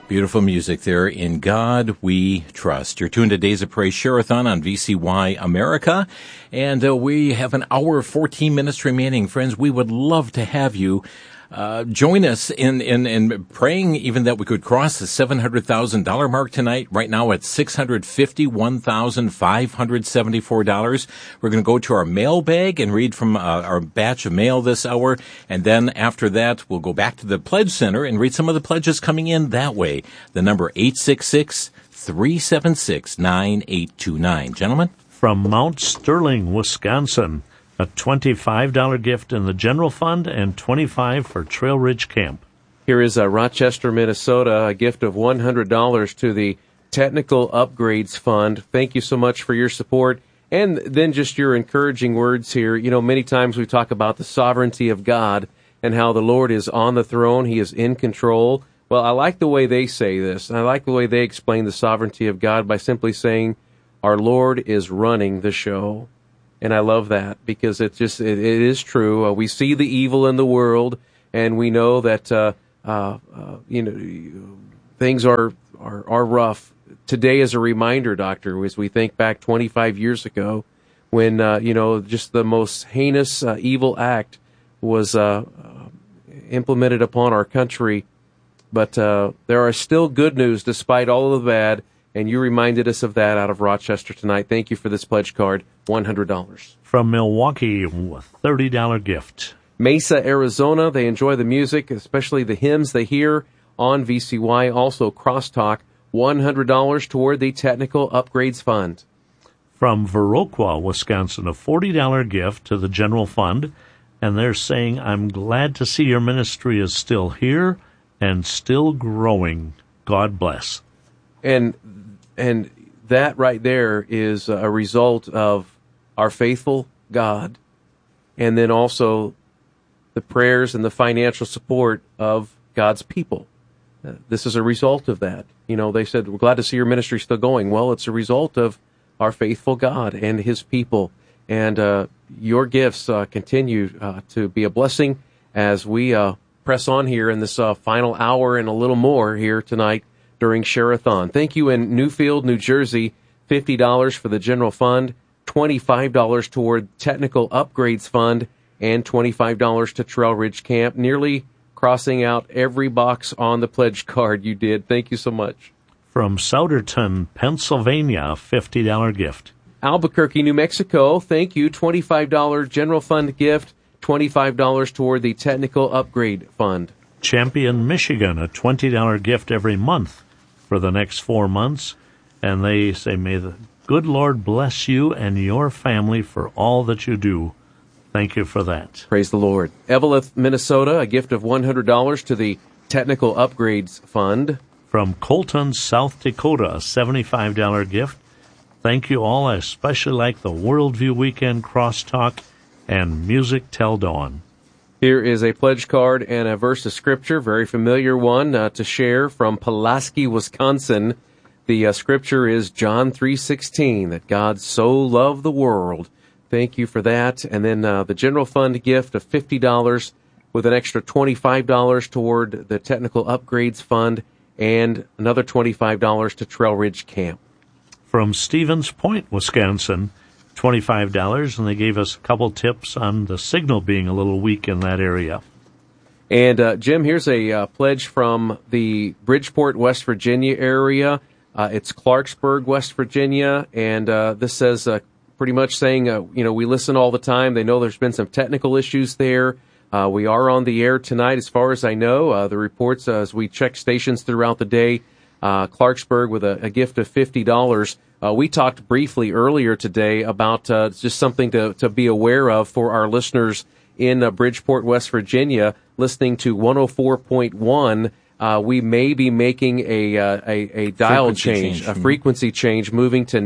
Beautiful music there. In God We Trust. You're tuned to Days of Praise Share-a-thon on VCY America. And we have an hour, 14 minutes remaining. Friends, we would love to have you join us in praying even that we could cross the $700,000 mark tonight. Right now at $651,574. We're going to go to our mailbag and read from our batch of mail this hour. And then after that, we'll go back to the Pledge Center and read some of the pledges coming in that way. The number 866-376-9829. Gentlemen? From Mount Sterling, Wisconsin. A $25 gift in the general fund and $25 for Trail Ridge Camp. Here is Rochester, Minnesota, a gift of $100 to the Technical Upgrades Fund. Thank you so much for your support. And then just your encouraging words here. You know, many times we talk about the sovereignty of God and how the Lord is on the throne. He is in control. Well, I like the way they say this. I like the way they explain the sovereignty of God by simply saying, our Lord is running the show. And I love that because it is true. We see the evil in the world, and we know that things are rough. Today is a reminder, Doctor, as we think back 25 years ago, when just the most heinous evil act was implemented upon our country. But there are still good news despite all of the bad. And you reminded us of that out of Rochester tonight. Thank you for this pledge card, $100. From Milwaukee, a $30 gift. Mesa, Arizona, they enjoy the music, especially the hymns they hear on VCY. Also, Crosstalk, $100 toward the Technical Upgrades Fund. From Viroqua, Wisconsin, a $40 gift to the general fund. And they're saying, I'm glad to see your ministry is still here and still growing. God bless. And that right there is a result of our faithful God, and then also the prayers and the financial support of God's people. This is a result of that. You know, they said, we're glad to see your ministry still going. Well, it's a result of our faithful God and his people. And your gifts continue to be a blessing as we press on here in this final hour and a little more here tonight during Share-a-thon. Thank you in Newfield, New Jersey, $50 for the general fund, $25 toward Technical Upgrades Fund, and $25 to Trail Ridge Camp. Nearly crossing out every box on the pledge card you did. Thank you so much. From Souderton, Pennsylvania, a $50 gift. Albuquerque, New Mexico, thank you, $25 general fund gift, $25 toward the Technical Upgrade Fund. Champion, Michigan, a $20 gift every month for the next 4 months. And they say, may the good Lord bless you and your family for all that you do. Thank you for that. Praise the Lord. Eveleth, Minnesota, a gift of $100 to the Technical Upgrades Fund. From Colton, South Dakota, a $75 gift. Thank you all. I especially like the Worldview Weekend Crosstalk and Music Till Dawn. Here is a pledge card and a verse of Scripture, very familiar one to share from Pulaski, Wisconsin. The Scripture is John 3:16, that God so loved the world. Thank you for that. And then the general fund gift of $50 with an extra $25 toward the Technical Upgrades Fund and another $25 to Trail Ridge Camp. From Stevens Point, Wisconsin, $25, and they gave us a couple tips on the signal being a little weak in that area. And, Jim, here's a pledge from the Bridgeport, West Virginia area. It's Clarksburg, West Virginia, and this says pretty much saying, we listen all the time. They know there's been some technical issues there. We are on the air tonight, as far as I know. The reports, as we check stations throughout the day, Clarksburg with a gift of $50. We talked briefly earlier today about just something to be aware of for our listeners in Bridgeport, West Virginia, listening to 104.1. We may be making a dial change, a frequency change, moving to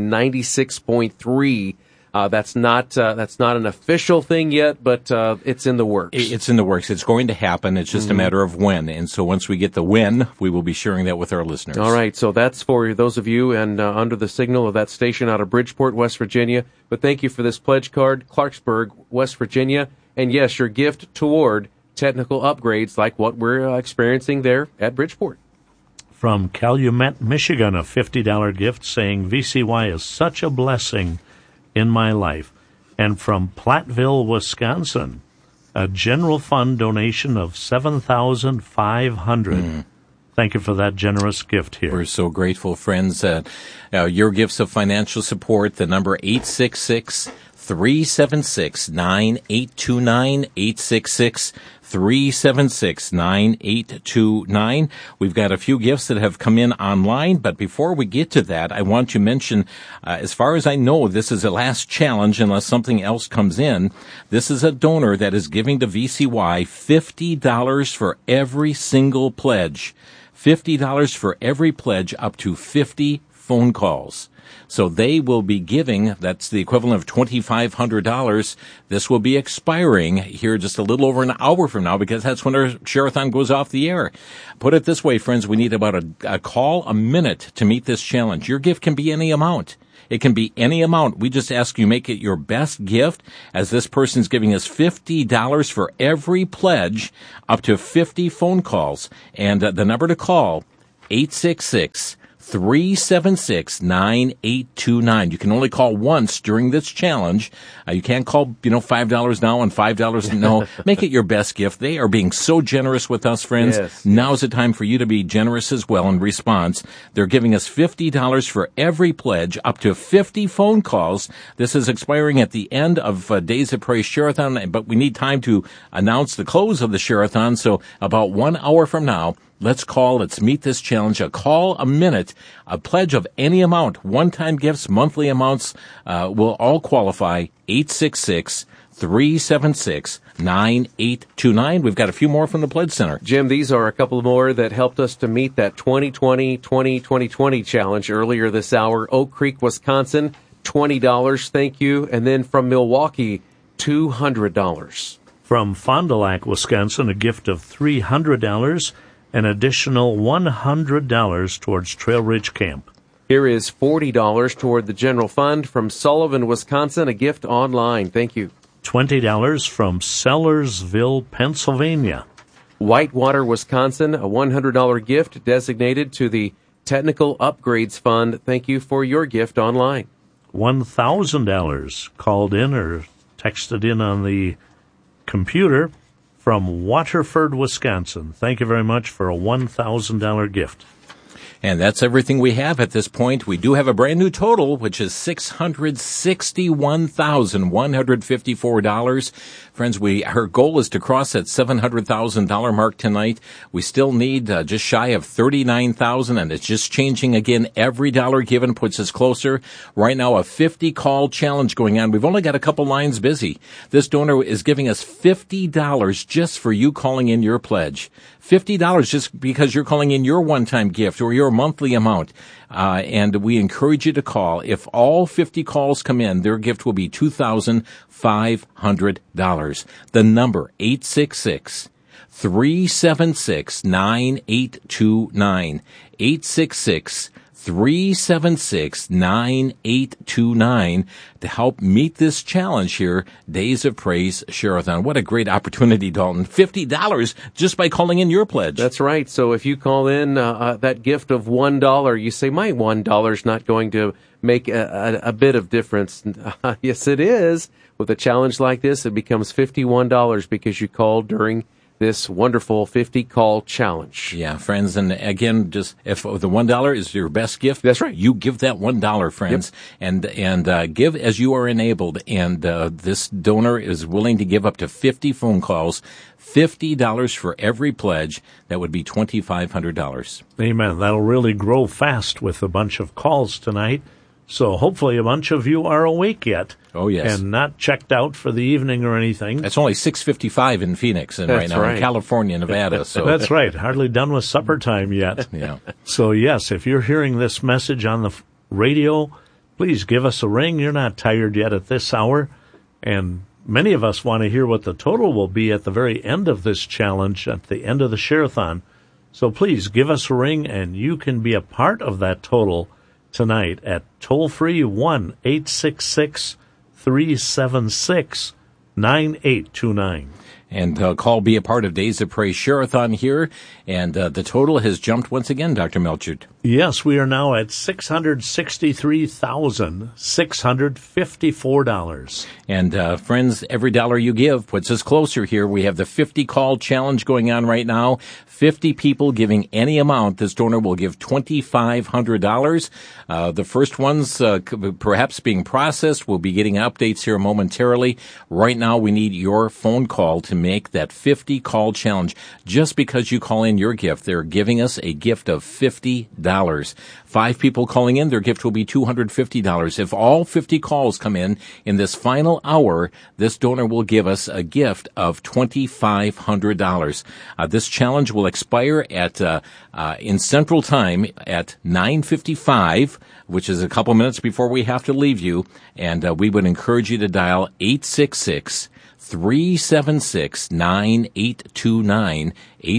96.3. That's not an official thing yet, but it's in the works. It's in the works. It's going to happen. It's just a matter of when. And so once we get the when, we will be sharing that with our listeners. All right. So that's for those of you and under the signal of that station out of Bridgeport, West Virginia. But thank you for this pledge card, Clarksburg, West Virginia. And yes, your gift toward technical upgrades like what we're experiencing there at Bridgeport. From Calumet, Michigan, a $50 gift saying VCY is such a blessing in my life. And from Platteville, Wisconsin, a general fund donation of $7,500. Thank you for that generous gift here. We're so grateful, friends. Your gifts of financial support, the number 866-376-9829, 866-376-9829. We've got a few gifts that have come in online, but before we get to that, I want to mention, as far as I know, this is the last challenge unless something else comes in. This is a donor that is giving to VCY $50 for every single pledge. $50 for every pledge up to 50 phone calls. So they will be giving, that's the equivalent of $2,500. This will be expiring here just a little over an hour from now because that's when our Share-a-thon goes off the air. Put it this way, friends, we need about a call a minute to meet this challenge. Your gift can be any amount. It can be any amount. We just ask you make it your best gift, as this person's giving us $50 for every pledge, up to 50 phone calls. And the number to call, 866-376-9829. You can only call once during this challenge. You can't call, $5 now and $5 no. Make it your best gift. They are being so generous with us, friends. Yes. Now's the time for you to be generous as well in response. They're giving us $50 for every pledge, up to 50 phone calls. This is expiring at the end of Days of Praise Share-a-thon, but we need time to announce the close of the Share-a-thon. So about 1 hour from now, let's call. Let's meet this challenge. A call a minute, a pledge of any amount, one-time gifts, monthly amounts, will all qualify. 866-376-9829. We've got a few more from the Pledge Center. Jim, these are a couple more that helped us to meet that 2020 challenge earlier this hour. Oak Creek, Wisconsin, $20. Thank you. And then from Milwaukee, $200. From Fond du Lac, Wisconsin, a gift of $300. An additional $100 towards Trail Ridge Camp. Here is $40 toward the general fund. From Sullivan, Wisconsin, a gift online. Thank you. $20 from Sellersville, Pennsylvania. Whitewater, Wisconsin, a $100 gift designated to the Technical Upgrades Fund. Thank you for your gift online. $1,000 called in or texted in on the computer from Waterford, Wisconsin. Thank you very much for a $1,000 gift. And that's everything we have at this point. We do have a brand new total, which is $661,154. Friends, our goal is to cross that $700,000 mark tonight. We still need just shy of $39,000, and it's just changing again. Every dollar given puts us closer. Right now, a 50-call challenge going on. We've only got a couple lines busy. This donor is giving us $50 just for you calling in your pledge. $50 just because you're calling in your one-time gift or your monthly amount. And we encourage you to call. If all 50 calls come in, their gift will be $2,500. The number, 866-376-9829. 866-376-9829 to help meet this challenge here, Days of Praise Share-a-thon. What a great opportunity, Dalton. $50 just by calling in your pledge. That's right. So if you call in that gift of $1, you say, my $1 is not going to make a bit of difference. Yes, it is. With a challenge like this, it becomes $51 because you called during this wonderful 50-call challenge. Yeah, friends, and again, just if the $1 is your best gift, that's right. You give that $1, friends, yep. and give as you are enabled. And this donor is willing to give up to 50 phone calls, $50 for every pledge. That would be $2,500. Amen. That'll really grow fast with a bunch of calls tonight. So hopefully a bunch of you are awake yet. Oh, yes. And not checked out for the evening or anything. It's only 6:55 in Phoenix and right now in California, Nevada. So that's right. Hardly done with supper time yet. Yeah. So, yes, if you're hearing this message on the radio, please give us a ring. You're not tired yet at this hour. And many of us want to hear what the total will be at the very end of this challenge, at the end of the Share-a-thon. So please give us a ring, and you can be a part of that total tonight at toll-free 1-866-376-9829. And call, be a part of Days of Praise Share-a-thon here. And the total has jumped once again, Dr. Melchert. Yes, we are now at $663,654. And friends, every dollar you give puts us closer here. We have the 50 call challenge going on right now. 50 people giving any amount. This donor will give $2,500. The first ones perhaps being processed. We'll be getting updates here momentarily. Right now, we need your phone call to make that 50 call challenge. Just because you call in your gift, they're giving us a gift of $50. 5 people calling in, their gift will be $250. If all 50 calls come in this final hour, this donor will give us a gift of $2,500. This challenge will expire at in Central Time at 9:55, which is a couple minutes before we have to leave you. And we would encourage you to dial 866-376-9829,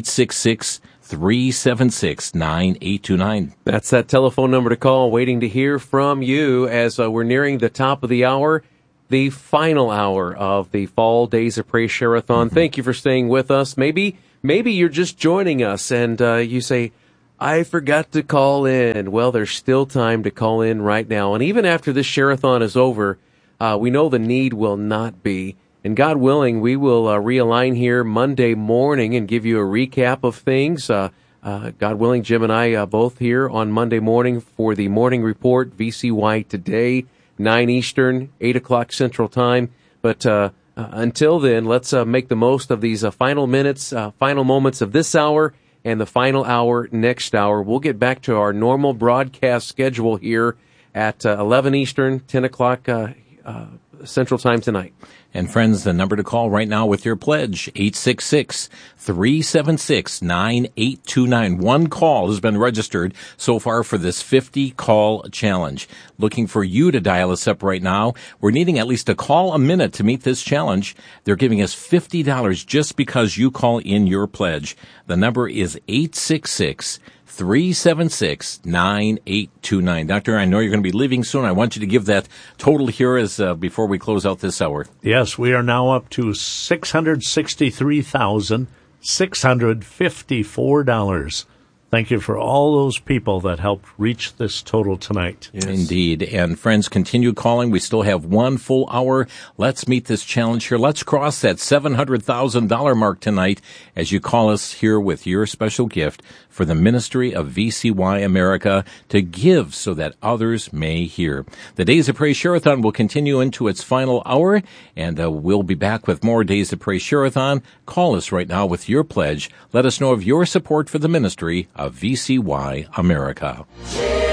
866-376-9829. That's that telephone number to call, waiting to hear from you as we're nearing the top of the hour, the final hour of the Fall Days of Praise Share-a-thon. Thank you for staying with us. Maybe you're just joining us and you say, I forgot to call in. Well, there's still time to call in right now. And even after this Share-a-thon is over, we know the need will not be. And God willing, we will realign here Monday morning and give you a recap of things. God willing, Jim and I both here on Monday morning for the morning report, VCY Today, 9 Eastern, 8 o'clock Central Time. But until then, let's make the most of these final minutes, final moments of this hour and the final hour next hour. We'll get back to our normal broadcast schedule here at 11 Eastern, 10 o'clock Central Time tonight. And friends, the number to call right now with your pledge, 866-376-9829. One call has been registered so far for this 50-call challenge. Looking for you to dial us up right now. We're needing at least a call a minute to meet this challenge. They're giving us $50 just because you call in your pledge. The number is 866-376-9829. Doctor, I know you're going to be leaving soon. I want you to give that total here as before we close out this hour. Yes, we are now up to $663,654. Thank you for all those people that helped reach this total tonight. Yes. Indeed. And friends, continue calling. We still have one full hour. Let's meet this challenge here. Let's cross that $700,000 mark tonight as you call us here with your special gift for the ministry of VCY America to give so that others may hear. The Days of Praise Share-a-thon will continue into its final hour, and we'll be back with more Days of Praise Share-a-thon. Call us right now with your pledge. Let us know of your support for the ministry of VCY America.